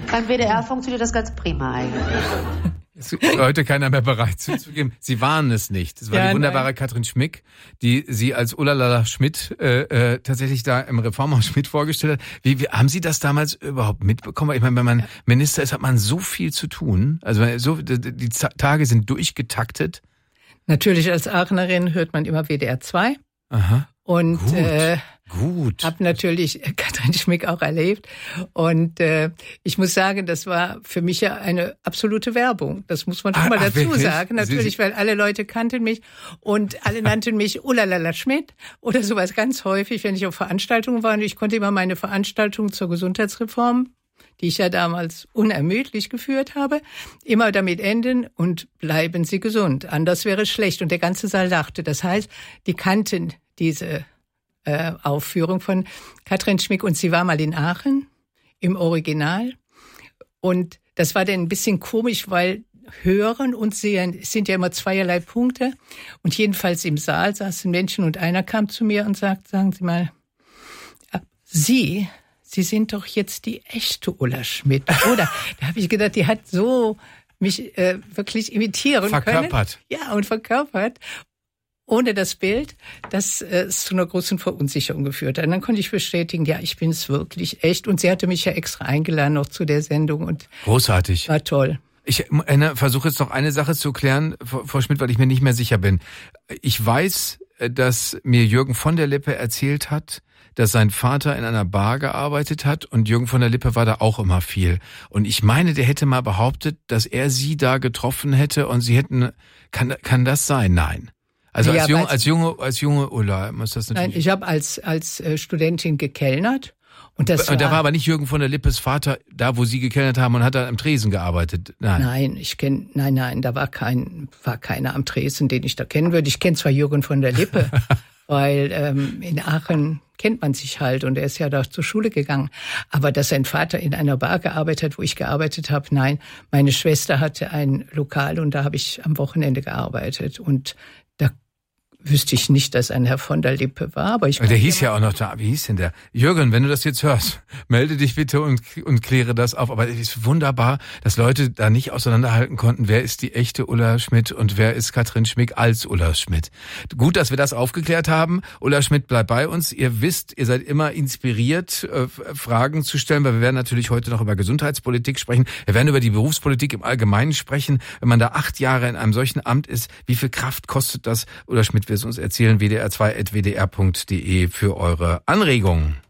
Beim WDR funktioniert das ganz prima eigentlich. Es ist heute keiner mehr bereit zuzugeben. Sie waren es nicht. Es war die wunderbare Katrin Schmick, die Sie als Ulalala Schmidt tatsächlich da im Reformhaus Schmidt vorgestellt hat. Wie haben Sie das damals überhaupt mitbekommen? Weil ich meine, wenn man Minister ist, hat man so viel zu tun. Also die Tage sind durchgetaktet. Natürlich als Aachenerin hört man immer WDR 2. Aha. Und Gut. Habe natürlich Katrin Schmick auch erlebt. Und ich muss sagen, das war für mich ja eine absolute Werbung. Das muss man schon mal dazu sagen. Natürlich, weil alle Leute kannten mich und alle nannten mich Ulalala Schmidt oder sowas ganz häufig, wenn ich auf Veranstaltungen war. Und ich konnte immer meine Veranstaltung zur Gesundheitsreform, die ich ja damals unermüdlich geführt habe, immer damit enden und bleiben Sie gesund. Anders wäre es schlecht. Und der ganze Saal lachte. Das heißt, die kannten diese Aufführung von Katrin Schmick und sie war mal in Aachen im Original und das war dann ein bisschen komisch, weil Hören und Sehen sind ja immer zweierlei Punkte und jedenfalls im Saal saßen Menschen und einer kam zu mir und sagte, sagen Sie mal, Sie sind doch jetzt die echte Ulla Schmidt, oder? Da habe ich gedacht, die hat so mich wirklich imitieren verkörpert. Können. Ja, und verkörpert. Ohne das Bild, das es zu einer großen Verunsicherung geführt hat. Und dann konnte ich bestätigen, ja, ich bin es wirklich echt. Und sie hatte mich ja extra eingeladen noch zu der Sendung. Und großartig. War toll. Ich versuche jetzt noch eine Sache zu klären, Frau Schmidt, weil ich mir nicht mehr sicher bin. Ich weiß, dass mir Jürgen von der Lippe erzählt hat, dass sein Vater in einer Bar gearbeitet hat und Jürgen von der Lippe war da auch immer viel. Und ich meine, der hätte mal behauptet, dass er sie da getroffen hätte und sie hätten, kann das sein? Nein. Also ja, als junge Ulla muss das natürlich. Nein, ich habe als Studentin gekellnert und das da war aber nicht Jürgen von der Lippes Vater da, wo Sie gekellnert haben und hat dann am Tresen gearbeitet. Nein, da war keiner am Tresen, den ich da kennen würde. Ich kenne zwar Jürgen von der Lippe, weil in Aachen kennt man sich halt und er ist ja da zur Schule gegangen. Aber dass sein Vater in einer Bar gearbeitet hat, wo ich gearbeitet habe, nein. Meine Schwester hatte ein Lokal und da habe ich am Wochenende gearbeitet und da wüsste ich nicht, dass ein Herr von der Lippe war, aber der hieß ja auch noch da. Wie hieß denn der? Jürgen, wenn du das jetzt hörst, melde dich bitte und kläre das auf. Aber es ist wunderbar, dass Leute da nicht auseinanderhalten konnten, wer ist die echte Ulla Schmidt und wer ist Katrin Schmick als Ulla Schmidt. Gut, dass wir das aufgeklärt haben. Ulla Schmidt bleibt bei uns. Ihr wisst, ihr seid immer inspiriert, Fragen zu stellen, weil wir werden natürlich heute noch über Gesundheitspolitik sprechen. Wir werden über die Berufspolitik im Allgemeinen sprechen. Wenn man da 8 Jahre in einem solchen Amt ist, wie viel Kraft kostet das? Ulla Schmidt wird es uns erzählen, wdr2.wdr.de für eure Anregungen.